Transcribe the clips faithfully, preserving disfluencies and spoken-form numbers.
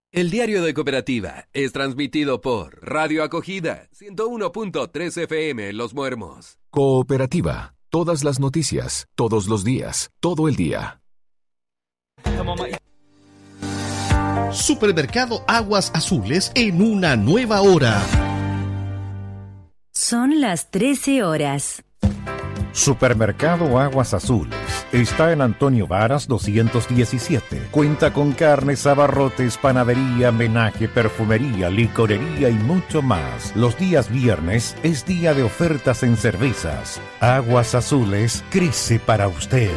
El Diario de Cooperativa es transmitido por Radio Acogida, ciento uno punto tres F M Los Muermos. Cooperativa, todas las noticias, todos los días, todo el día. Supermercado Aguas Azules en una nueva hora. Son las trece horas. Supermercado Aguas Azules está en Antonio Varas doscientos diecisiete. Cuenta con carnes, abarrotes, panadería, menaje, perfumería, licorería y mucho más. Los días viernes es día de ofertas en cervezas. Aguas Azules crece para usted.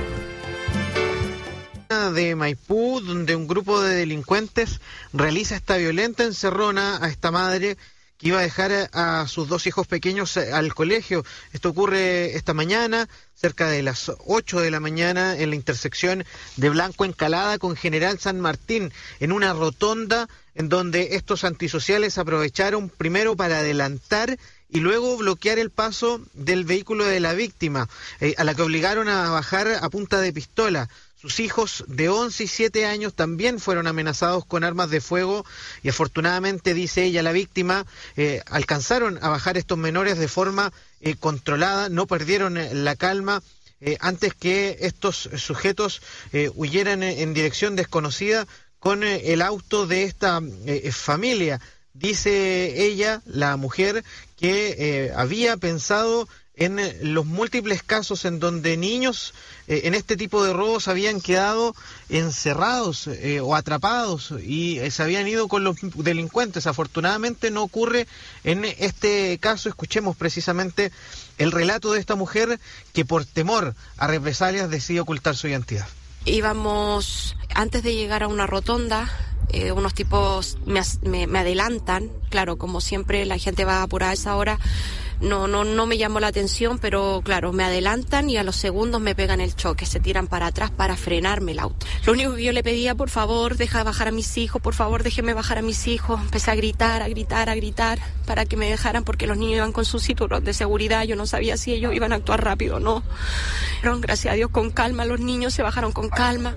De Maipú, donde un grupo de delincuentes realiza esta violenta encerrona a esta madre que iba a dejar a sus dos hijos pequeños al colegio. Esto ocurre esta mañana, cerca de las ocho de la mañana, en la intersección de Blanco Encalada con General San Martín, en una rotonda en donde estos antisociales aprovecharon primero para adelantar y luego bloquear el paso del vehículo de la víctima, eh, a la que obligaron a bajar a punta de pistola. Sus hijos de once y siete años también fueron amenazados con armas de fuego y afortunadamente, dice ella, la víctima, eh, alcanzaron a bajar estos menores de forma eh, controlada, no perdieron la calma eh, antes que estos sujetos eh, huyeran en dirección desconocida con eh, el auto de esta eh, familia. Dice ella, la mujer, que eh, había pensado en los múltiples casos en donde niños eh, en este tipo de robos habían quedado encerrados eh, o atrapados y eh, se habían ido con los delincuentes. Afortunadamente no ocurre en este caso. Escuchemos precisamente el relato de esta mujer que por temor a represalias decide ocultar su identidad. Íbamos, antes de llegar a una rotonda, eh, unos tipos me, me, me adelantan, claro, como siempre la gente va apurada a esa hora. No, no, no me llamó la atención, pero claro, me adelantan y a los segundos me pegan el choque, se tiran para atrás para frenarme el auto. Lo único que yo le pedía, por favor, deja bajar a mis hijos, por favor, déjeme bajar a mis hijos. Empecé a gritar, a gritar, a gritar para que me dejaran porque los niños iban con su cinturón de seguridad. Yo no sabía si ellos iban a actuar rápido o no. Pero gracias a Dios, con calma, los niños se bajaron con calma.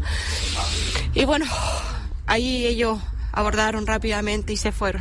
Y bueno, ahí ellos abordaron rápidamente y se fueron.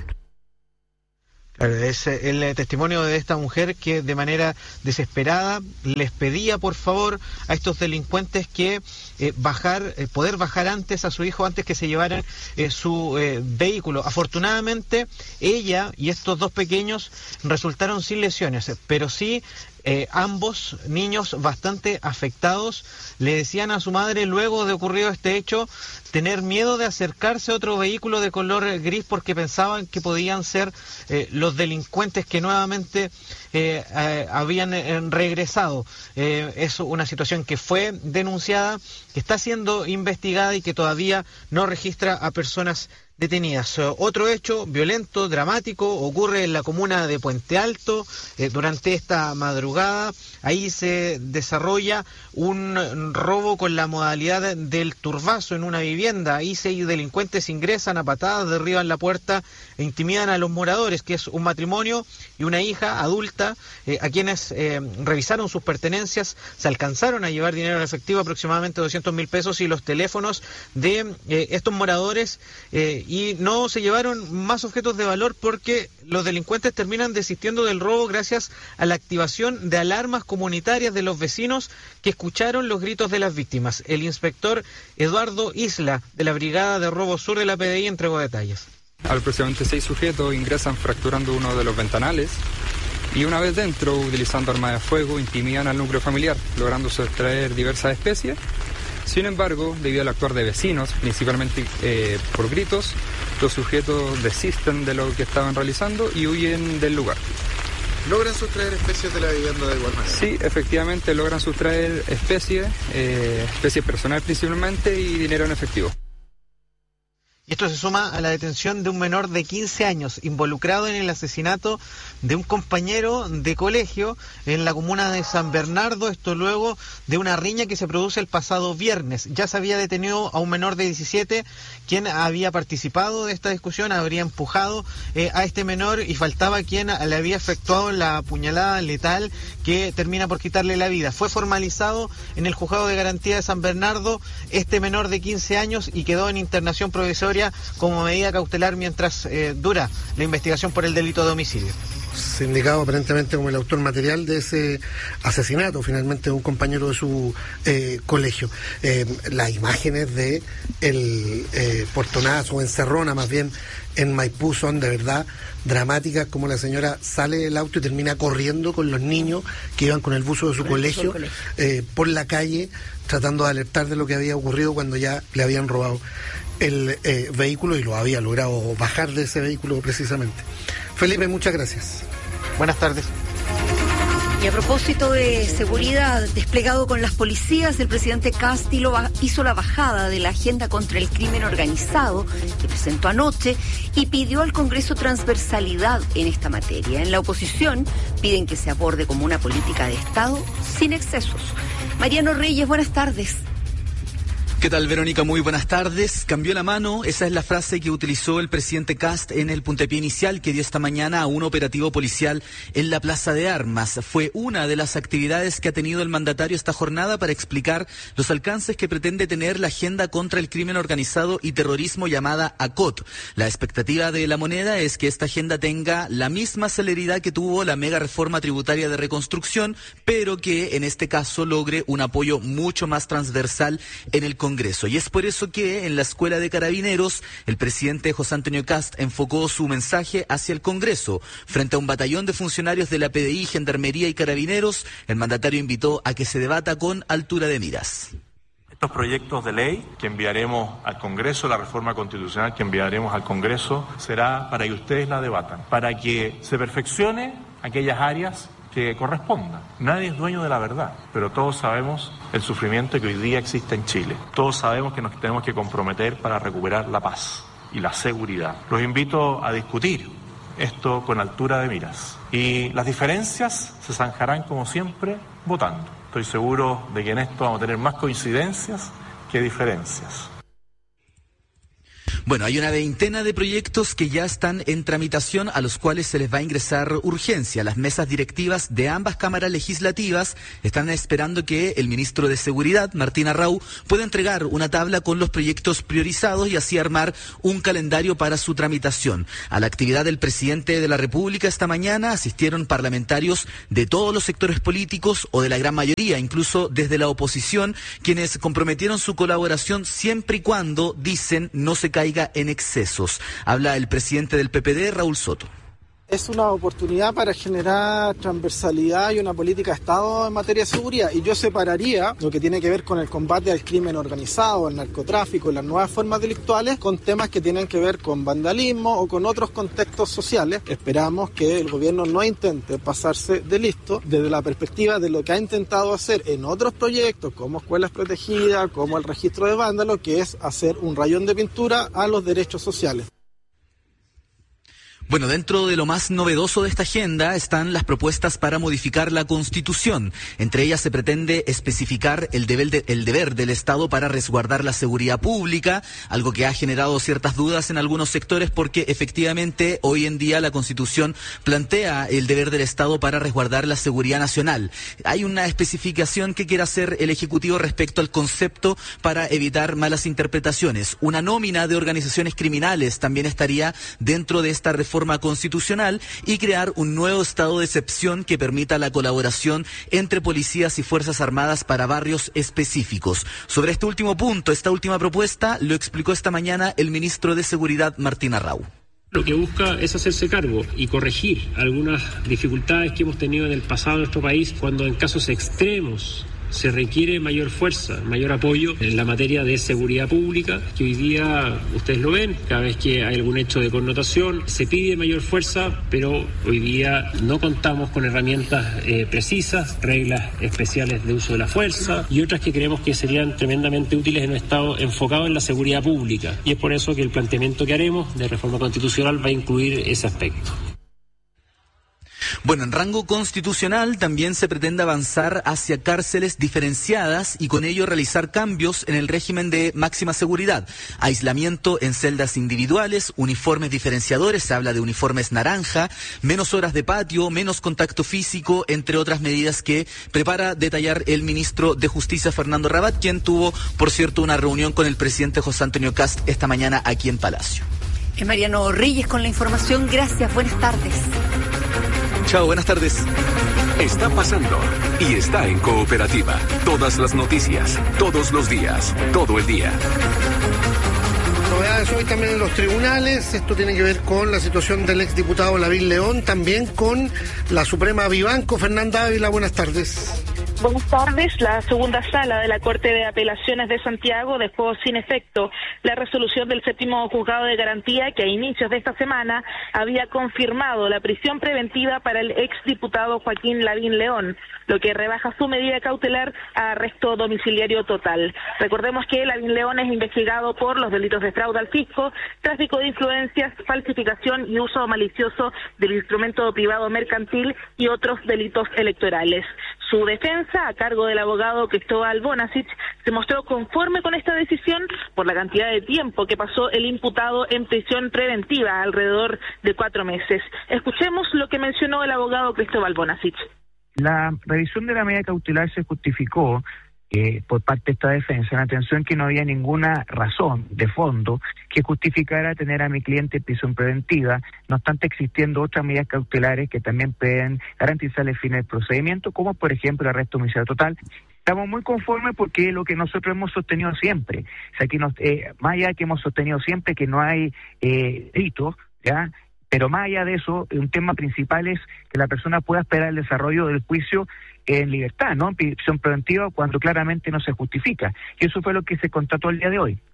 Claro, es el testimonio de esta mujer que de manera desesperada les pedía por favor a estos delincuentes que eh, bajar, eh, poder bajar antes a su hijo antes que se llevaran eh, su eh, vehículo. Afortunadamente ella y estos dos pequeños resultaron sin lesiones, pero sí Eh, ambos niños bastante afectados. Le decían a su madre, luego de ocurrido este hecho, tener miedo de acercarse a otro vehículo de color gris porque pensaban que podían ser eh, los delincuentes que nuevamente eh, eh, habían eh, regresado. Eh, es una situación que fue denunciada, que está siendo investigada y que todavía no registra a personas detenidas. Otro hecho violento, dramático, ocurre en la comuna de Puente Alto eh, durante esta madrugada. Ahí se desarrolla un robo con la modalidad del turbazo en una vivienda. Ahí seis delincuentes ingresan a patadas, derriban la puerta e intimidan a los moradores, que es un matrimonio y una hija adulta, eh, a quienes eh, revisaron sus pertenencias, se alcanzaron a llevar dinero en efectivo, aproximadamente doscientos mil pesos, y los teléfonos de eh, estos moradores, eh, y no se llevaron más objetos de valor porque los delincuentes terminan desistiendo del robo gracias a la activación de alarmas comunitarias de los vecinos que escucharon los gritos de las víctimas. El inspector Eduardo Isla, de la Brigada de Robo Sur de la P D I, entregó detalles. Aproximadamente seis sujetos ingresan fracturando uno de los ventanales y una vez dentro, utilizando armas de fuego, intimidan al núcleo familiar, logrando sustraer diversas especies. Sin embargo, debido al actuar de vecinos, principalmente eh, por gritos, los sujetos desisten de lo que estaban realizando y huyen del lugar. ¿Logran sustraer especies de la vivienda de igual manera? Sí, efectivamente logran sustraer especies, eh, especies personales principalmente, y dinero en efectivo. Y esto se suma a la detención de un menor de quince años involucrado en el asesinato de un compañero de colegio en la comuna de San Bernardo. Esto luego de una riña que se produce el pasado viernes. Ya se había detenido a un menor de diecisiete quien había participado de esta discusión, habría empujado eh, a este menor, y faltaba quien le había efectuado la puñalada letal que termina por quitarle la vida. Fue formalizado en el juzgado de garantía de San Bernardo este menor de quince años y quedó en internación provisoria custodia como medida cautelar mientras eh, dura la investigación por el delito de homicidio. Se indicaba aparentemente como el autor material de ese asesinato, finalmente, de un compañero de su eh, colegio. Eh, las imágenes de el eh, portonazo, o encerrona más bien, en Maipú son de verdad dramáticas, como la señora sale del auto y termina corriendo con los niños que iban con el buzo de su colegio, colegio. Eh, por la calle, tratando de alertar de lo que había ocurrido cuando ya le habían robado el eh, vehículo y lo había logrado bajar de ese vehículo precisamente. Felipe, muchas gracias. Buenas tardes. Y a propósito de seguridad, desplegado con las policías, el presidente Kast hizo la bajada de la agenda contra el crimen organizado que presentó anoche y pidió al Congreso transversalidad en esta materia. En la oposición piden que se aborde como una política de Estado sin excesos. Mariano Reyes, buenas tardes. ¿Qué tal, Verónica? Muy buenas tardes. Cambió la mano, esa es la frase que utilizó el presidente Kast en el puntapié inicial que dio esta mañana a un operativo policial en la Plaza de Armas. Fue una de las actividades que ha tenido el mandatario esta jornada para explicar los alcances que pretende tener la agenda contra el crimen organizado y terrorismo llamada ACOT. La expectativa de La Moneda es que esta agenda tenga la misma celeridad que tuvo la mega reforma tributaria de reconstrucción, pero que en este caso logre un apoyo mucho más transversal en el Congreso. Y es por eso que en la Escuela de Carabineros el presidente José Antonio Kast enfocó su mensaje hacia el Congreso. Frente a un batallón de funcionarios de la P D I, Gendarmería y Carabineros, el mandatario invitó a que se debata con altura de miras. Estos proyectos de ley que enviaremos al Congreso, la reforma constitucional que enviaremos al Congreso, será para que ustedes la debatan, para que se perfeccione aquellas áreas que corresponda. Nadie es dueño de la verdad, pero todos sabemos el sufrimiento que hoy día existe en Chile. Todos sabemos que nos tenemos que comprometer para recuperar la paz y la seguridad. Los invito a discutir esto con altura de miras. Y las diferencias se zanjarán, como siempre, votando. Estoy seguro de que en esto vamos a tener más coincidencias que diferencias. Bueno, hay una veintena de proyectos que ya están en tramitación a los cuales se les va a ingresar urgencia. Las mesas directivas de ambas cámaras legislativas están esperando que el ministro de Seguridad, Martín Arrau, pueda entregar una tabla con los proyectos priorizados y así armar un calendario para su tramitación. A la actividad del presidente de la República esta mañana asistieron parlamentarios de todos los sectores políticos o de la gran mayoría, incluso desde la oposición, quienes comprometieron su colaboración siempre y cuando, dicen, no se caiga en excesos. Habla el presidente del P P D, Raúl Soto. Es una oportunidad para generar transversalidad y una política de Estado en materia de seguridad, y yo separaría lo que tiene que ver con el combate al crimen organizado, al narcotráfico y las nuevas formas delictuales con temas que tienen que ver con vandalismo o con otros contextos sociales. Esperamos que el gobierno no intente pasarse de listo desde la perspectiva de lo que ha intentado hacer en otros proyectos como escuelas protegidas, como el registro de vándalos, que es hacer un rayón de pintura a los derechos sociales. Bueno, dentro de lo más novedoso de esta agenda están las propuestas para modificar la Constitución. Entre ellas se pretende especificar el deber, de, el deber del Estado para resguardar la seguridad pública, algo que ha generado ciertas dudas en algunos sectores porque efectivamente hoy en día la Constitución plantea el deber del Estado para resguardar la seguridad nacional. Hay una especificación que quiere hacer el Ejecutivo respecto al concepto para evitar malas interpretaciones. Una nómina de organizaciones criminales también estaría dentro de esta reforma constitucional y crear un nuevo estado de excepción que permita la colaboración entre policías y fuerzas armadas para barrios específicos. Sobre este último punto, esta última propuesta, lo explicó esta mañana el ministro de Seguridad, Martín Arrau. Lo que busca es hacerse cargo y corregir algunas dificultades que hemos tenido en el pasado en nuestro país cuando en casos extremos se requiere mayor fuerza, mayor apoyo en la materia de seguridad pública, que hoy día ustedes lo ven, cada vez que hay algún hecho de connotación se pide mayor fuerza, pero hoy día no contamos con herramientas eh, precisas, reglas especiales de uso de la fuerza y otras que creemos que serían tremendamente útiles en un Estado enfocado en la seguridad pública. Y es por eso que el planteamiento que haremos de reforma constitucional va a incluir ese aspecto. Bueno, en rango constitucional también se pretende avanzar hacia cárceles diferenciadas y con ello realizar cambios en el régimen de máxima seguridad. Aislamiento en celdas individuales, uniformes diferenciadores, se habla de uniformes naranja, menos horas de patio, menos contacto físico, entre otras medidas que prepara detallar el ministro de Justicia, Fernando Rabat, quien tuvo, por cierto, una reunión con el presidente José Antonio Kast esta mañana aquí en Palacio. Es Mariano Reyes con la información. Gracias, buenas tardes. Chao, buenas tardes. Está pasando y está en Cooperativa. Todas las noticias, todos los días, todo el día. Novedades hoy también en los tribunales. Esto tiene que ver con la situación del exdiputado Lavín León, también con la Suprema Vivanco. Fernanda Ávila, buenas tardes. Buenas tardes. La segunda sala de la Corte de Apelaciones de Santiago dejó sin efecto la resolución del séptimo juzgado de garantía que a inicios de esta semana había confirmado la prisión preventiva para el exdiputado Joaquín Lavín León, lo que rebaja su medida cautelar a arresto domiciliario total. Recordemos que Lavín León es investigado por los delitos de fraude al fisco, tráfico de influencias, falsificación y uso malicioso del instrumento privado mercantil y otros delitos electorales. Su defensa, a cargo del abogado Cristóbal Bonasich, se mostró conforme con esta decisión por la cantidad de tiempo que pasó el imputado en prisión preventiva, alrededor de cuatro meses. Escuchemos lo que mencionó el abogado Cristóbal Bonasich. La revisión de la medida cautelar se justificó eh, por parte de esta defensa en atención que no había ninguna razón de fondo que justificara tener a mi cliente en prisión preventiva, no obstante existiendo otras medidas cautelares que también pueden garantizar el fin del procedimiento, como por ejemplo el arresto domiciliario total. Estamos muy conformes porque es lo que nosotros hemos sostenido siempre, o sea, que nos, eh, más allá de que hemos sostenido siempre que no hay eh, delitos, ¿ya? Pero más allá de eso, un tema principal es que la persona pueda esperar el desarrollo del juicio en libertad, ¿no? En prisión preventiva, cuando claramente no se justifica. Y eso fue lo que se constató el día de hoy.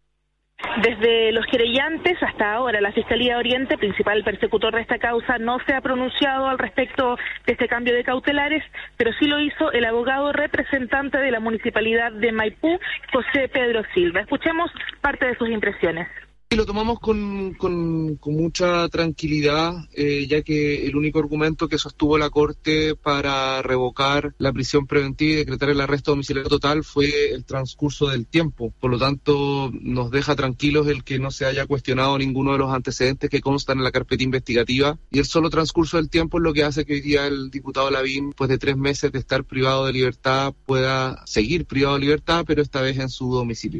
Desde los querellantes hasta ahora, la Fiscalía Oriente, principal persecutor de esta causa, no se ha pronunciado al respecto de este cambio de cautelares, pero sí lo hizo el abogado representante de la Municipalidad de Maipú, José Pedro Silva. Escuchemos parte de sus impresiones. Y lo tomamos con, con, con mucha tranquilidad, eh, ya que el único argumento que sostuvo la Corte para revocar la prisión preventiva y decretar el arresto domiciliario total fue el transcurso del tiempo. Por lo tanto, nos deja tranquilos el que no se haya cuestionado ninguno de los antecedentes que constan en la carpeta investigativa, y el solo transcurso del tiempo es lo que hace que hoy día el diputado Lavín, pues de tres meses de estar privado de libertad, pueda seguir privado de libertad, pero esta vez en su domicilio.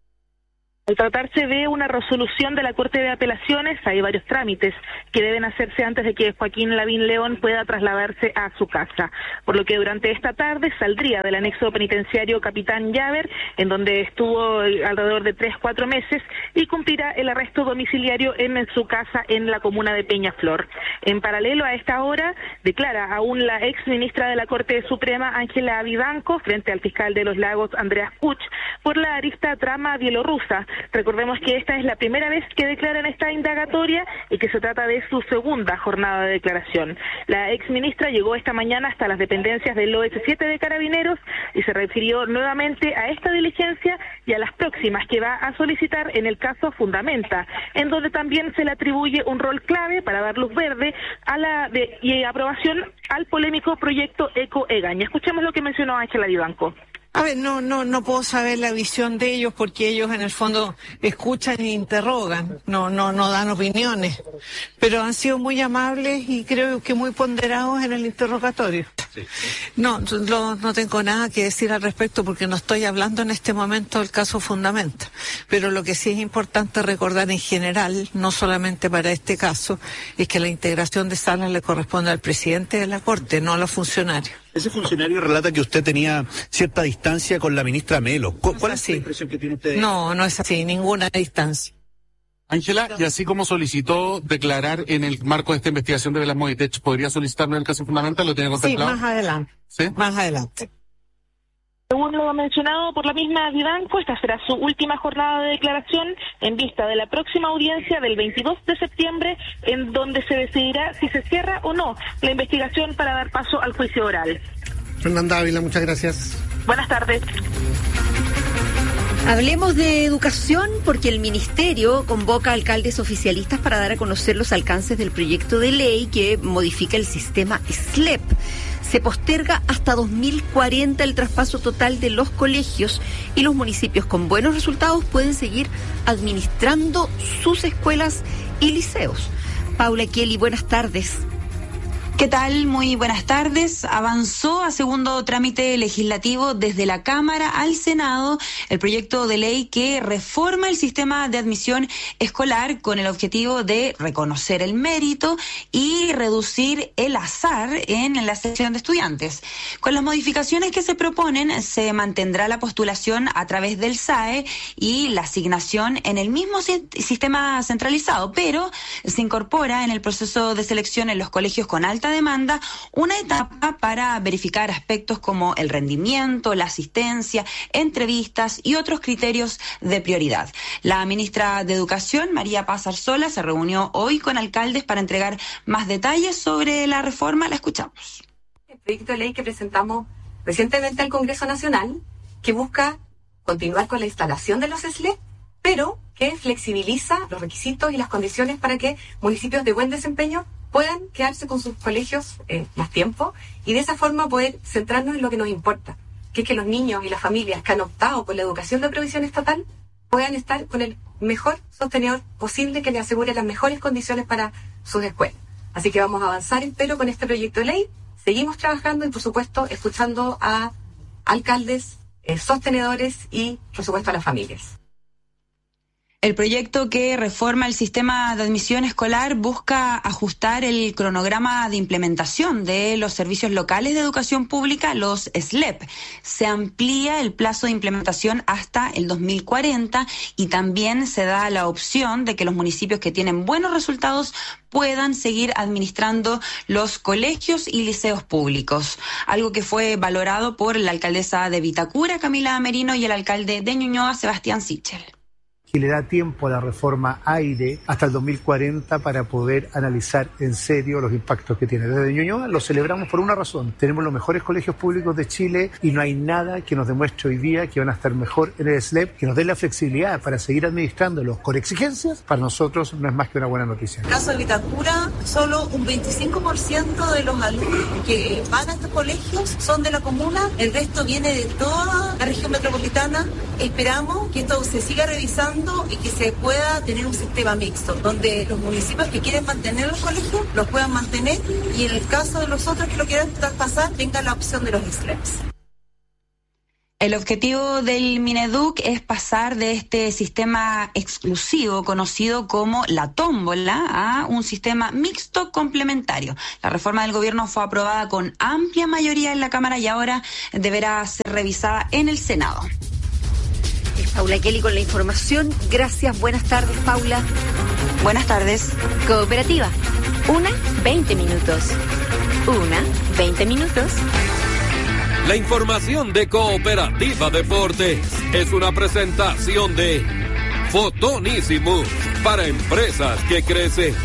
Al tratarse de una resolución de la Corte de Apelaciones, hay varios trámites que deben hacerse antes de que Joaquín Lavín León pueda trasladarse a su casa, por lo que durante esta tarde saldría del anexo penitenciario Capitán Llaver, en donde estuvo alrededor de tres, cuatro meses, y cumplirá el arresto domiciliario en su casa en la comuna de Peñaflor. En paralelo a esta hora, declara aún la ex ministra de la Corte Suprema, Ángela Vivanco, frente al fiscal de Los Lagos, Andreas Kuch, por la arista trama bielorrusa. Recordemos que esta es la primera vez que declara en esta indagatoria y que se trata de su segunda jornada de declaración. La exministra llegó esta mañana hasta las dependencias del O S siete de Carabineros y se refirió nuevamente a esta diligencia y a las próximas que va a solicitar en el caso Fundamenta, en donde también se le atribuye un rol clave para dar luz verde a la de, y aprobación al polémico proyecto Eco Egaña. Escuchemos lo que mencionó Ángela Vivanco. A ver, no, no, no puedo saber la visión de ellos porque ellos en el fondo escuchan e interrogan, no, no, no dan opiniones, pero han sido muy amables y creo que muy ponderados en el interrogatorio. Sí. No, no, no tengo nada que decir al respecto porque no estoy hablando en este momento del caso Fundamenta, pero lo que sí es importante recordar en general, no solamente para este caso, es que la integración de salas le corresponde al presidente de la Corte, no a los funcionarios. Ese funcionario relata que usted tenía cierta distancia con la ministra Melo. ¿Cuál no es, es la impresión que tiene usted? No, no es así, ninguna distancia. Ángela, y así como solicitó declarar en el marco de esta investigación de Velas Movitech, ¿podría solicitarlo en el caso Fundamental? ¿Lo tiene contemplado? Sí, más adelante. ¿Sí? Más adelante. Según lo mencionado por la misma Vivanco, esta será su última jornada de declaración en vista de la próxima audiencia del veintidós de septiembre, en donde se decidirá si se cierra o no la investigación para dar paso al juicio oral. Fernanda Ávila, muchas gracias. Buenas tardes. Hablemos de educación porque el Ministerio convoca a alcaldes oficialistas para dar a conocer los alcances del proyecto de ley que modifica el sistema S L E P. Se posterga hasta dos mil cuarenta el traspaso total de los colegios y los municipios con buenos resultados pueden seguir administrando sus escuelas y liceos. Paula Kelly, buenas tardes. ¿Qué tal? Muy buenas tardes. Avanzó a segundo trámite legislativo desde la Cámara al Senado el proyecto de ley que reforma el sistema de admisión escolar con el objetivo de reconocer el mérito y reducir el azar en la selección de estudiantes. Con las modificaciones que se proponen, se mantendrá la postulación a través del S A E y la asignación en el mismo sistema centralizado, pero se incorpora en el proceso de selección en los colegios con alta demanda una etapa para verificar aspectos como el rendimiento, la asistencia, entrevistas y otros criterios de prioridad. La ministra de Educación, María Paz Arzola, se reunió hoy con alcaldes para entregar más detalles sobre la reforma. La escuchamos. El proyecto de ley que presentamos recientemente al Congreso Nacional, que busca continuar con la instalación de los S L E P, pero que flexibiliza los requisitos y las condiciones para que municipios de buen desempeño puedan quedarse con sus colegios eh, más tiempo y de esa forma poder centrarnos en lo que nos importa, que es que los niños y las familias que han optado por la educación de provisión estatal puedan estar con el mejor sostenedor posible que les asegure las mejores condiciones para sus escuelas. Así que vamos a avanzar, espero, con este proyecto de ley. Seguimos trabajando y, por supuesto, escuchando a alcaldes, eh, sostenedores y, por supuesto, a las familias. El proyecto que reforma el sistema de admisión escolar busca ajustar el cronograma de implementación de los servicios locales de educación pública, los S L E P. Se amplía el plazo de implementación hasta el dos mil cuarenta y también se da la opción de que los municipios que tienen buenos resultados puedan seguir administrando los colegios y liceos públicos, algo que fue valorado por la alcaldesa de Vitacura, Camila Merino, y el alcalde de Ñuñoa, Sebastián Sichel. Y le da tiempo a la reforma AIRE hasta el dos mil cuarenta para poder analizar en serio los impactos que tiene. Desde Ñuñoa lo celebramos por una razón. Tenemos los mejores colegios públicos de Chile y no hay nada que nos demuestre hoy día que van a estar mejor en el S L E P, que nos dé la flexibilidad para seguir administrándolos con exigencias. Para nosotros no es más que una buena noticia. En el caso de Vitacura, solo un veinticinco por ciento de los alumnos que van a estos colegios son de la comuna, el resto viene de toda la región metropolitana. Esperamos que esto se siga revisando y que se pueda tener un sistema mixto, donde los municipios que quieren mantener los colegios los puedan mantener y en el caso de los otros que lo quieran traspasar tengan la opción de los S L E Ps. El objetivo del Mineduc es pasar de este sistema exclusivo conocido como la tómbola a un sistema mixto complementario. La reforma del gobierno fue aprobada con amplia mayoría en la Cámara y ahora deberá ser revisada en el Senado. Paula Kelly con la información. Gracias, buenas tardes, Paula. Buenas tardes. Cooperativa. Una, veinte minutos. Una, veinte minutos. La información de Cooperativa Deportes es una presentación de Fotonísimo para empresas que crecen.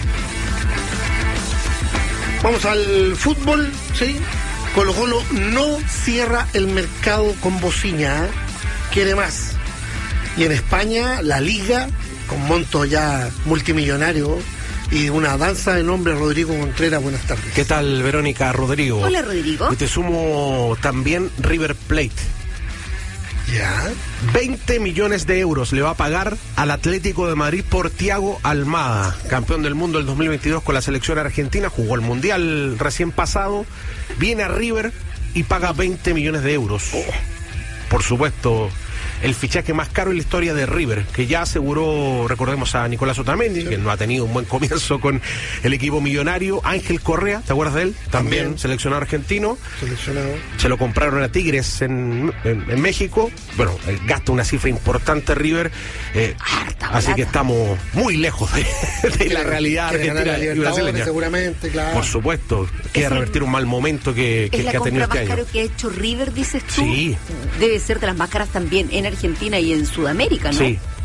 Vamos al fútbol, ¿sí? Colo Colo no cierra el mercado con Bociña, ¿eh? Quiere más. Y en España, la Liga, con monto ya multimillonario y una danza de nombre, Rodrigo Contreras. Buenas tardes. ¿Qué tal, Verónica? Rodrigo. Hola, Rodrigo. Y te sumo también River Plate. ¿Ya? veinte millones de euros le va a pagar al Atlético de Madrid por Thiago Almada, campeón del mundo del dos mil veintidós con la selección argentina, jugó el Mundial recién pasado, viene a River y paga veinte millones de euros. Oh. Por supuesto, el fichaje más caro en la historia de River, que ya aseguró, recordemos a Nicolás Otamendi, sí, que no ha tenido un buen comienzo con el equipo millonario. Ángel Correa, ¿te acuerdas de él? También, También. seleccionado argentino. Seleccionado. Se lo compraron a Tigres en, en, en México. Bueno, gasta una cifra importante River. Eh, así que estamos muy lejos de, de la realidad argentina y brasileña. Seguramente, claro. Por supuesto, quiere revertir un mal momento que, que, ¿Es la que ha tenido este año. compra más caro que ha hecho River, dices tú? Sí. Debe ser de las más caras también en Argentina y en Sudamérica, ¿no? Sí,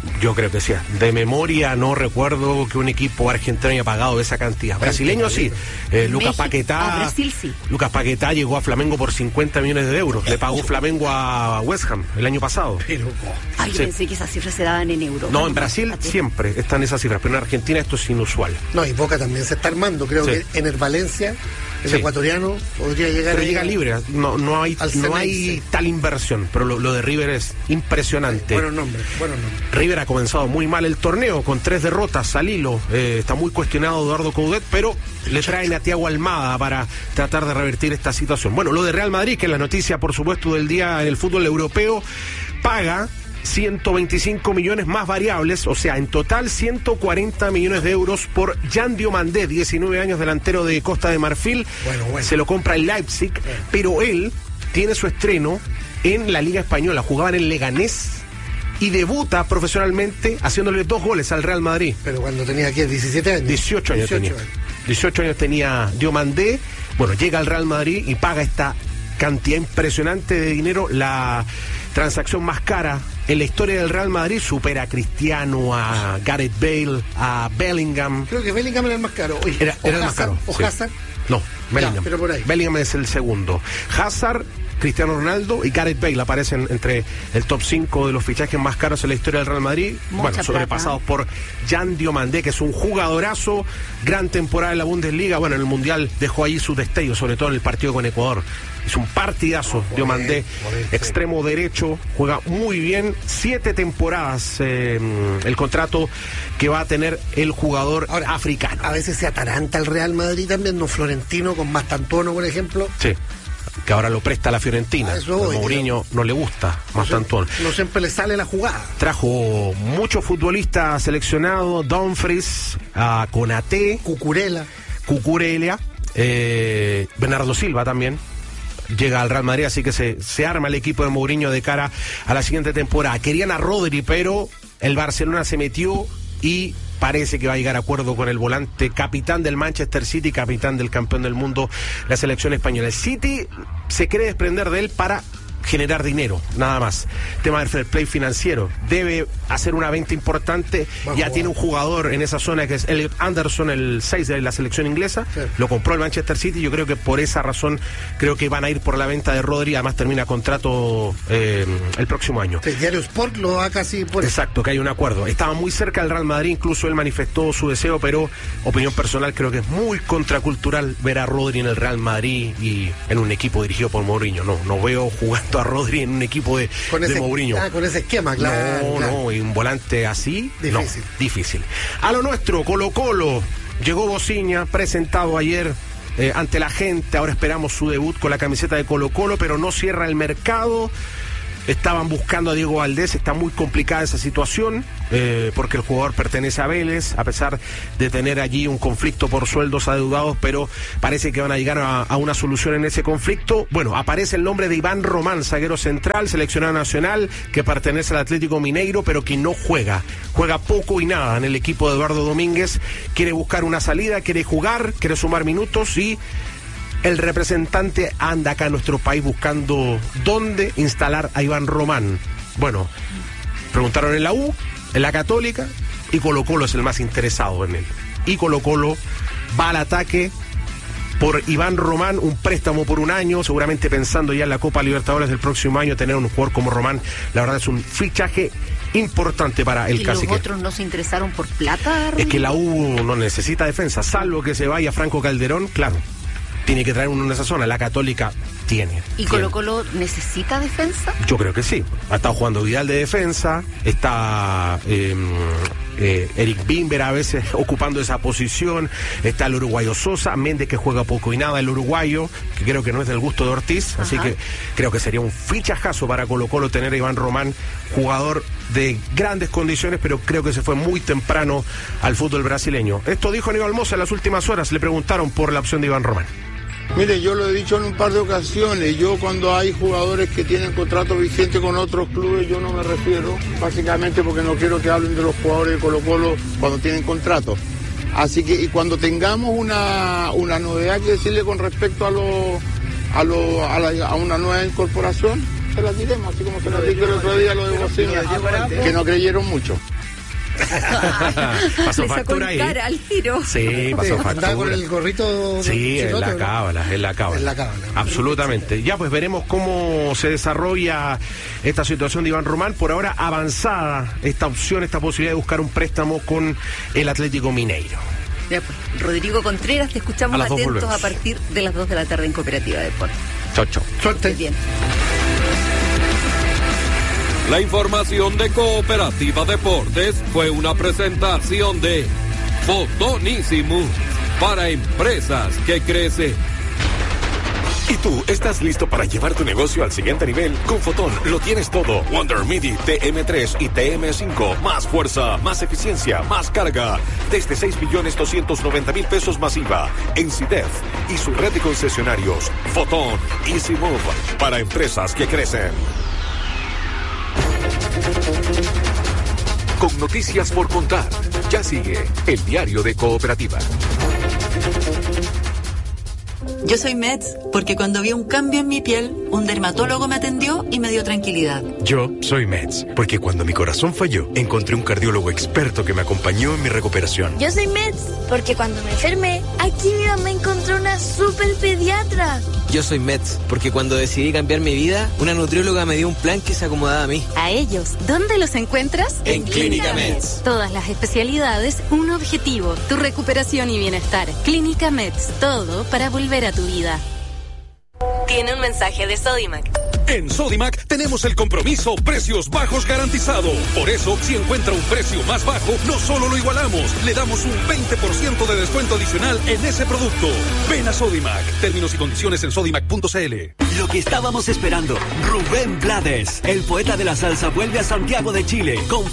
Yo creo que sí. De memoria no recuerdo que un equipo argentino haya pagado esa cantidad. Brasileño sí. Eh, Lucas Paquetá. A Brasil sí. Lucas Paquetá llegó a Flamengo por cincuenta millones de euros. Le pagó Flamengo a West Ham el año pasado. Pero, ay, yo sí. pensé que esas cifras se daban en euros. No, en Brasil fíjate. Siempre están esas cifras, pero en Argentina esto es inusual. No, y Boca también se está armando. Creo sí. que en el Valencia, el sí. ecuatoriano podría llegar. Pero llega a, libre. No, no hay, no hay tal inversión. Pero lo, lo de River es impresionante. Buenos nombres, buenos nombres. River ha comenzado muy mal el torneo, con tres derrotas al hilo. Eh, está muy cuestionado Eduardo Coudet, pero le traen a Thiago Almada para tratar de revertir esta situación. Bueno, lo de Real Madrid, que es la noticia, por supuesto, del día en el fútbol europeo, paga ciento veinticinco millones más variables, o sea, en total ciento cuarenta millones de euros por Jan Diomandé, diecinueve años, delantero de Costa de Marfil. Bueno, bueno. Se lo compra el Leipzig, bueno. pero él tiene su estreno en la Liga Española. Jugaba en el Leganés y debuta profesionalmente haciéndole dos goles al Real Madrid. Pero cuando tenía aquí diecisiete años. dieciocho años tenía. dieciocho años tenía Diomandé. Bueno, llega al Real Madrid y paga esta cantidad impresionante de dinero. La transacción más cara en la historia del Real Madrid, supera a Cristiano, a Gareth Bale, a Bellingham. Creo que Bellingham era el más caro. Oye, era era el más caro. ¿O sí. Hazard? No, Bellingham. Ya, pero por ahí. Bellingham es el segundo. Hazard, Cristiano Ronaldo y Gareth Bale aparecen entre el top cinco de los fichajes más caros en la historia del Real Madrid. Mucha bueno, sobrepasados plata. por Jan Diomandé, que es un jugadorazo, gran temporada en la Bundesliga. Bueno, en el Mundial dejó ahí su destello, sobre todo en el partido con Ecuador. Es un partidazo, oh, Diomandé, extremo derecho, juega muy bien. Siete temporadas eh, el contrato que va a tener el jugador Ahora, africano. A veces se ataranta el Real Madrid también, ¿no? Florentino con Mastantuono, por ejemplo. Sí, que ahora lo presta a la Fiorentina. A Mourinho no le gusta Mastantuono. No siempre le sale la jugada. Trajo muchos futbolistas seleccionados, Dumfries, a Konaté, Cucurella, Cucurella, eh, Bernardo Silva también. Llega al Real Madrid, así que se, se arma el equipo de Mourinho de cara a la siguiente temporada. Querían a Rodri, pero el Barcelona se metió y parece que va a llegar a acuerdo con el volante capitán del Manchester City, capitán del campeón del mundo, la selección española. El City se quiere desprender de él para generar dinero, nada más. Tema del fair play financiero. Debe hacer una venta importante. Bajo, ya tiene un jugador en esa zona que es Elliot Anderson, el seis de la selección inglesa. Sí. Lo compró el Manchester City. Yo creo que por esa razón creo que van a ir por la venta de Rodri. Además termina contrato eh, el próximo año. Sí, Diario Sport lo da casi por Exacto, que hay un acuerdo. Estaba muy cerca del Real Madrid, incluso él manifestó su deseo, pero opinión personal, creo que es muy contracultural ver a Rodri en el Real Madrid y en un equipo dirigido por Mourinho. No, no veo jugando a Rodri en un equipo de, con de ese, Mourinho. Ah, con ese esquema, claro. No, claro. no, y un volante así, difícil. No, difícil. A lo nuestro, Colo Colo, llegó Bociña, presentado ayer eh, ante la gente, ahora esperamos su debut con la camiseta de Colo Colo, pero no cierra el mercado. Estaban buscando a Diego Valdés, está muy complicada esa situación, eh, porque el jugador pertenece a Vélez, a pesar de tener allí un conflicto por sueldos adeudados, pero parece que van a llegar a, a una solución en ese conflicto. Bueno, aparece el nombre de Iván Román, zaguero central, seleccionado nacional, que pertenece al Atlético Mineiro, pero que no juega, juega poco y nada en el equipo de Eduardo Domínguez. Quiere buscar una salida, quiere jugar, quiere sumar minutos y el representante anda acá en nuestro país buscando dónde instalar a Iván Román. Bueno, preguntaron en la U, en la Católica, y Colo Colo es el más interesado en él. Y Colo Colo va al ataque por Iván Román, un préstamo por un año, seguramente pensando ya en la Copa Libertadores del próximo año, tener un jugador como Román, la verdad es un fichaje importante para el Cacique. ¿Y los otros no se interesaron por plata, Román? Es que la U no necesita defensa, salvo que se vaya Franco Calderón, claro. Tiene que traer uno en esa zona. La Católica tiene. ¿Y Colo Colo necesita defensa? Yo creo que sí. Ha estado jugando Vidal de defensa. Está eh, eh, Eric Bimber a veces ocupando esa posición. Está el uruguayo Sosa. Méndez, que juega poco y nada. El uruguayo, que creo que no es del gusto de Ortiz. Ajá. Así que creo que sería un fichajazo para Colo Colo tener a Iván Román, jugador de grandes condiciones, pero creo que se fue muy temprano al fútbol brasileño. Esto dijo Aníbal Mosa en las últimas horas. Le preguntaron por la opción de Iván Román. Mire, yo lo he dicho en un par de ocasiones, yo cuando hay jugadores que tienen contrato vigente con otros clubes, yo no me refiero, básicamente porque no quiero que hablen de los jugadores de Colo Colo cuando tienen contrato. Así que, y cuando tengamos una, una novedad que decirle con respecto a, lo, a, lo, a, la, a una nueva incorporación, se las diremos, así como se las dije el otro día lo de Bocina, que no creyeron mucho. Pasó Le sacó factura en ahí. cara al tiro. Sí, pasó Andaba factura. con el gorrito. Sí, en chilote, la ¿no? cábala, en la cábala. En la cábala. Absolutamente. Ya pues veremos cómo se desarrolla esta situación de Iván Román. Por ahora avanzada esta opción, esta posibilidad de buscar un préstamo con el Atlético Mineiro. Ya, pues, Rodrigo Contreras, te escuchamos A las dos atentos volvemos. a partir de las dos de la tarde en Cooperativa de Deportes. Chau, chau. Suerte. Bien. La información de Cooperativa Deportes fue una presentación de Fotonísimo para empresas que crecen. ¿Y tú estás listo para llevar tu negocio al siguiente nivel? Con Fotón lo tienes todo. Wonder Midi T M tres y T M cinco. Más fuerza, más eficiencia, más carga. Desde seis millones doscientos noventa mil pesos masiva. En CIDEF y su red de concesionarios. Fotón Easy Move para empresas que crecen. Con noticias por contar. Ya sigue el diario de Cooperativa. Yo soy Meds porque cuando vi un cambio en mi piel, un dermatólogo me atendió y me dio tranquilidad. Yo soy Meds porque cuando mi corazón falló, encontré un cardiólogo experto que me acompañó en mi recuperación. Yo soy Meds porque cuando me enfermé, aquí mi mamá encontró una super pediatra. Yo soy Meds porque cuando decidí cambiar mi vida, una nutrióloga me dio un plan que se acomodaba a mí. A ellos, ¿dónde los encuentras? En Clínica Meds. Todas las especialidades, un objetivo, tu recuperación y bienestar. Clínica Meds, todo para volver a tu vida. Tiene un mensaje de Sodimac. En Sodimac tenemos el compromiso precios bajos garantizado. Por eso, si encuentra un precio más bajo, no solo lo igualamos, le damos un veinte por ciento de descuento adicional en ese producto. Ven a Sodimac. Términos y condiciones en sodimac punto c l. Lo que estábamos esperando. Rubén Blades, el poeta de la salsa, vuelve a Santiago de Chile con